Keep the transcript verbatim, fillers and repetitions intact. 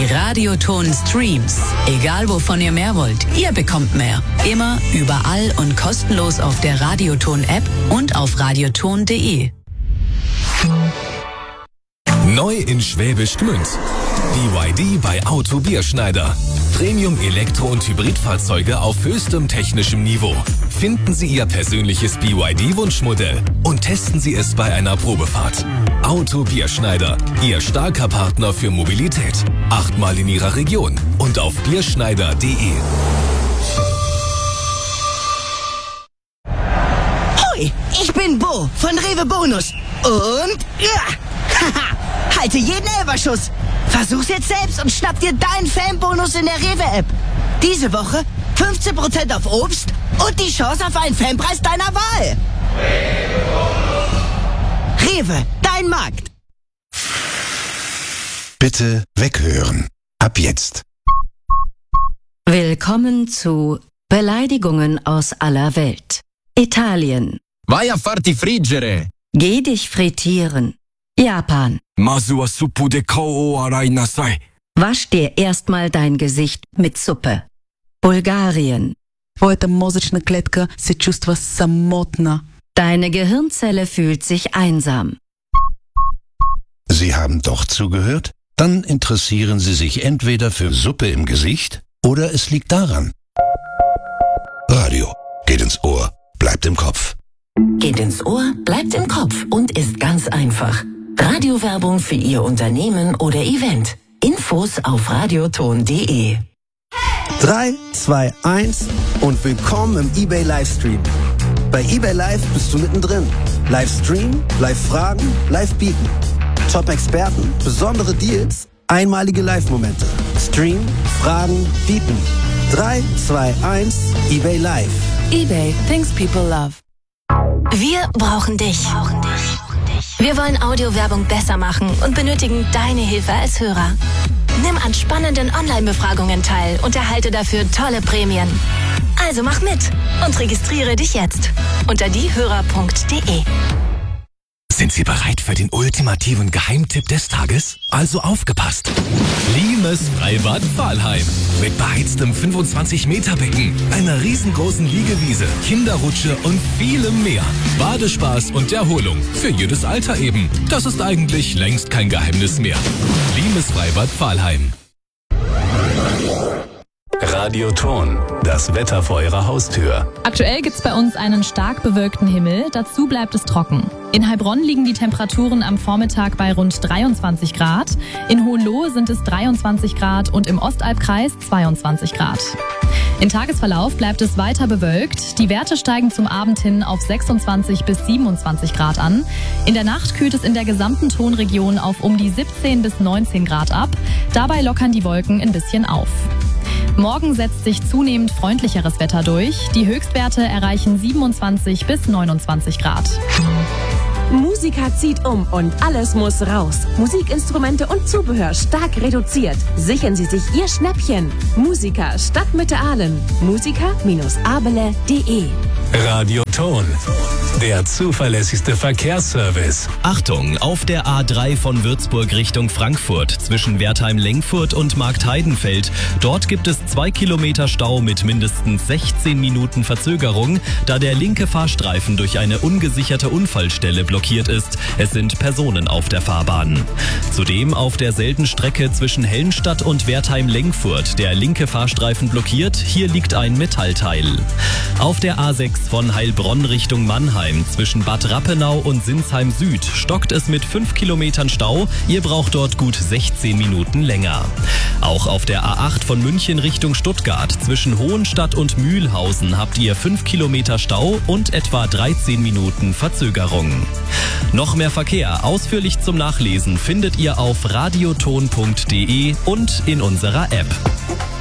Die Radioton-Streams. Egal wovon ihr mehr wollt, ihr bekommt mehr. Immer, überall und kostenlos auf der Radioton-App und auf radioton punkt de. Neu in Schwäbisch Gmünd. B Y D bei Auto Bierschneider. Premium Elektro- und Hybridfahrzeuge auf höchstem technischem Niveau. Finden Sie Ihr persönliches B Y D-Wunschmodell und testen Sie es bei einer Probefahrt. Auto Bierschneider, Ihr starker Partner für Mobilität. Achtmal in Ihrer Region und auf bierschneider punkt de. Hoi, ich bin Bo von Rewe Bonus. Und ja, haha, halte jeden Elberschuss. Versuch's jetzt selbst und schnapp dir deinen Fanbonus in der Rewe-App. Diese Woche fünfzehn Prozent auf Obst und die Chance auf einen Fanpreis deiner Wahl. Rewe, dein Markt. Bitte weghören. Ab jetzt. Willkommen zu Beleidigungen aus aller Welt. Italien. Vai a farti friggere. Geh dich frittieren. Japan. Masu wa suppu de kao arai nasai. Wasch dir erstmal dein Gesicht mit Suppe. Bulgarien. Твоята мозъчна клетка се чувства самотна. Deine Gehirnzelle fühlt sich einsam. Sie haben doch zugehört? Dann interessieren Sie sich entweder für Suppe im Gesicht oder es liegt daran. Radio geht ins Ohr, bleibt im Kopf. Geht ins Ohr, bleibt im Kopf und ist ganz einfach. Radiowerbung für Ihr Unternehmen oder Event. Infos auf radioton punkt de. drei, zwei, eins und willkommen im eBay Livestream. Bei eBay Live bist du mittendrin. Livestream, Live-Fragen, Live-Bieten. Top-Experten, besondere Deals, einmalige Live-Momente. Stream, Fragen, Bieten. drei, zwei, eins, eBay Live. eBay, things people love. Wir brauchen dich. Wir wollen Audiowerbung besser machen und benötigen deine Hilfe als Hörer. Nimm an spannenden Online-Befragungen teil und erhalte dafür tolle Prämien. Also mach mit und registriere dich jetzt unter diehörer punkt de. Sind Sie bereit für den ultimativen Geheimtipp des Tages? Also aufgepasst! Limes Freibad Pfahlheim. Mit beheiztem fünfundzwanzig Meter Becken, einer riesengroßen Liegewiese, Kinderrutsche und vielem mehr. Badespaß und Erholung. Für jedes Alter eben. Das ist eigentlich längst kein Geheimnis mehr. Limes Freibad Pfahlheim. Radioton, das Wetter vor Ihrer Haustür. Aktuell gibt's bei uns einen stark bewölkten Himmel, dazu bleibt es trocken. In Heilbronn liegen die Temperaturen am Vormittag bei rund dreiundzwanzig Grad, in Hohenlohe sind es dreiundzwanzig Grad und im Ostalbkreis zweiundzwanzig Grad. Im Tagesverlauf bleibt es weiter bewölkt, die Werte steigen zum Abend hin auf sechsundzwanzig bis siebenundzwanzig Grad an. In der Nacht kühlt es in der gesamten Tonregion auf um die siebzehn bis neunzehn Grad ab, dabei lockern die Wolken ein bisschen auf. Morgen setzt sich zunehmend freundlicheres Wetter durch. Die Höchstwerte erreichen siebenundzwanzig bis neunundzwanzig Grad. Musiker zieht um und alles muss raus. Musikinstrumente und Zubehör stark reduziert. Sichern Sie sich Ihr Schnäppchen. Musiker Stadtmitte Aalen. musiker Bindestrich abele punkt de. Radioton, der zuverlässigste Verkehrsservice. Achtung, auf der A drei von Würzburg Richtung Frankfurt zwischen Wertheim-Lengfurt und Marktheidenfeld. Dort gibt es zwei Kilometer Stau mit mindestens sechzehn Minuten Verzögerung, da der linke Fahrstreifen durch eine ungesicherte Unfallstelle blockiert ist. Es sind Personen auf der Fahrbahn. Zudem auf derselben Strecke zwischen Helmstadt und Wertheim-Lengfurt der linke Fahrstreifen blockiert. Hier liegt ein Metallteil. Auf der A sechs von Heilbronn Richtung Mannheim zwischen Bad Rappenau und Sinsheim Süd stockt es mit fünf Kilometern Stau. Ihr braucht dort gut sechzehn Minuten länger. Auch auf der A acht von München Richtung Stuttgart zwischen Hohenstadt und Mühlhausen habt ihr fünf Kilometer Stau und etwa dreizehn Minuten Verzögerung. Noch mehr Verkehr ausführlich zum Nachlesen findet ihr auf radioton punkt de und in unserer App.